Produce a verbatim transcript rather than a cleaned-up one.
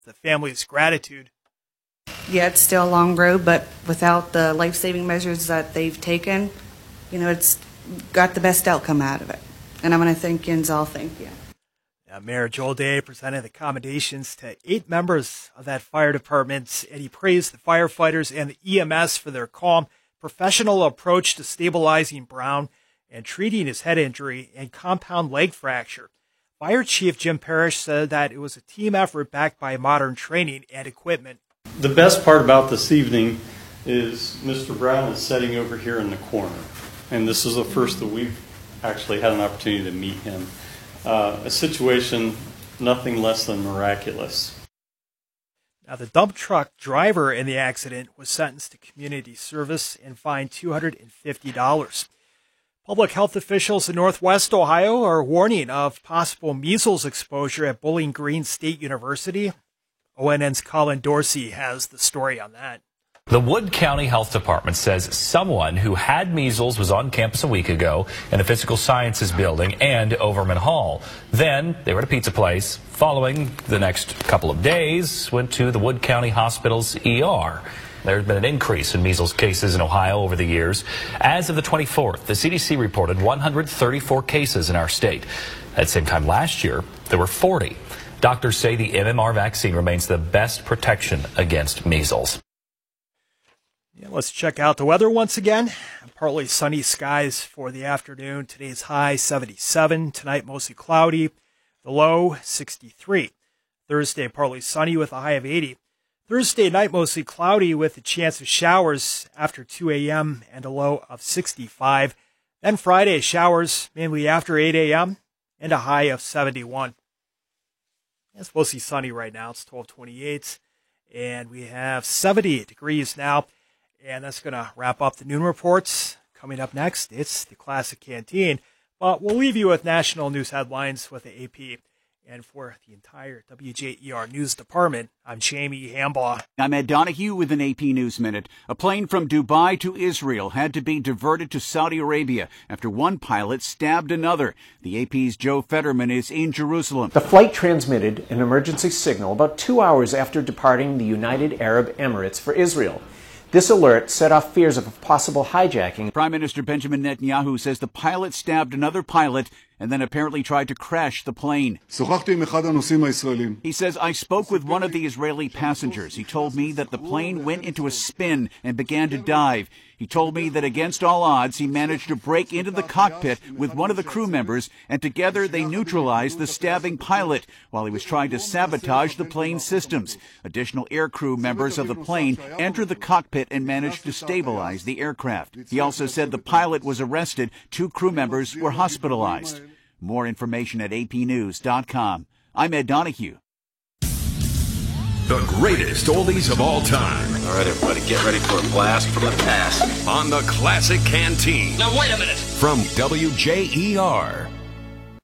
the family's gratitude. Yeah, it's still a long road, but without the life-saving measures that they've taken, you know, it's got the best outcome out of it. And I'm going to thank Yinzal. Thank you. Yeah, Mayor Joel Day presented accommodations to eight members of that fire department, and he praised the firefighters and the E M S for their calm, professional approach to stabilizing Brown and treating his head injury and compound leg fracture. Fire Chief Jim Parrish said that it was a team effort backed by modern training and equipment. The best part about this evening is Mister Brown is sitting over here in the corner, and this is the first that we've actually had an opportunity to meet him. Uh, a situation nothing less than miraculous. Now, the dump truck driver in the accident was sentenced to community service and fined two hundred fifty dollars. Public health officials in Northwest Ohio are warning of possible measles exposure at Bowling Green State University. O N N's Colin Dorsey has the story on that. The Wood County Health Department says someone who had measles was on campus a week ago in the Physical Sciences Building and Overman Hall. Then they were at a pizza place. Following the next couple of days, went to the Wood County Hospital's E R. There's been an increase in measles cases in Ohio over the years. As of the twenty-fourth, the C D C reported one hundred thirty-four cases in our state. At the same time last year, there were forty. Doctors say the M M R vaccine remains the best protection against measles. Yeah, let's check out the weather once again. Partly sunny skies for the afternoon. Today's high seventy-seven. Tonight mostly cloudy. The low sixty-three. Thursday partly sunny with a high of eighty. Thursday night mostly cloudy with a chance of showers after two a.m. and a low of sixty-five. Then Friday showers mainly after eight a.m. and a high of seventy-one. It's mostly sunny right now. It's twelve twenty-eight. And we have seventy degrees now. And that's going to wrap up the noon reports. Coming up next, it's the Classic Canteen. But we'll leave you with national news headlines with the A P. And for the entire W J E R News Department, I'm Jamie Hambaugh. I'm Ed Donahue with an A P News Minute. A plane from Dubai to Israel had to be diverted to Saudi Arabia after one pilot stabbed another. The A P's Joe Fetterman is in Jerusalem. The flight transmitted an emergency signal about two hours after departing the United Arab Emirates for Israel. This alert set off fears of a possible hijacking. Prime Minister Benjamin Netanyahu says the pilot stabbed another pilot and then apparently tried to crash the plane. He says, I spoke with one of the Israeli passengers. He told me that the plane went into a spin and began to dive. He told me that against all odds, he managed to break into the cockpit with one of the crew members, and together they neutralized the stabbing pilot while he was trying to sabotage the plane's systems. Additional aircrew members of the plane entered the cockpit and managed to stabilize the aircraft. He also said the pilot was arrested. Two crew members were hospitalized. More information at A P news dot com. I'm Ed Donahue. The greatest oldies of all time. All right, everybody, get ready for a blast from the past. On the Classic Canteen. Now, wait a minute. From W J E R.